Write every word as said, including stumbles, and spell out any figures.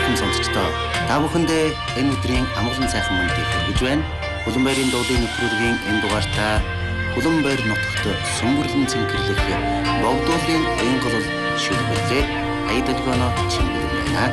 сайхан сонсогчдоо та бүхэндээ энэ өдрийн амгалан сайхан мэндийг хүргэж байна. Улаанбаярын дуулын нэвтрүүлгийн энэ дугаартаа Улаанбаяр нутагт сүмбэрлэн цэнгэрлэх богдуулын уян голол шилбэлээ Аяд Албано чимээ